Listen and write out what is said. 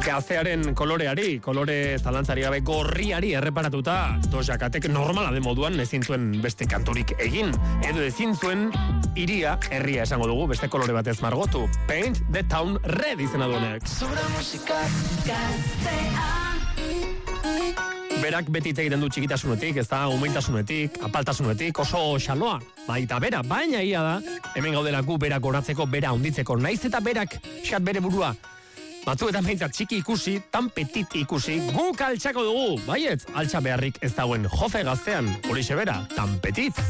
Gaztearen kolore zalantzari gabe gorriari erreparatuta, Doja Catek normala de moduan ezin zuen beste kanturik egin, edo ezin zuen hiria, herria esango dugu, beste kolore batez margotu. Paint the Town Red izena duenek. Berak beti hitz egiten du txikitasunetik, ez da, umiltasunetik, apaltasunetik, oso xaloa. Baita bera, baina ia da, hemen gaudela gu berak goratzeko, bera hunditzeko, naiz eta berak, pixkat bere burua, batzuetan behintzat txiki ikusi, tan petit ikusi, guk altxako dugu, baietz, altxa beharrik ez dauen jofe gaztean, horixe bera, tan petit.